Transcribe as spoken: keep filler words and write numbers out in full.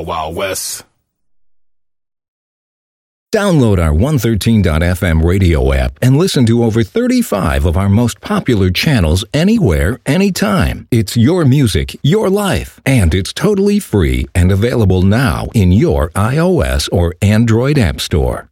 Wild Wild West. Download our one thirteen dot f m radio app and listen to over thirty-five of our most popular channels anywhere, anytime. It's your music, your life, and it's totally free and available now in your iOS or Android app store.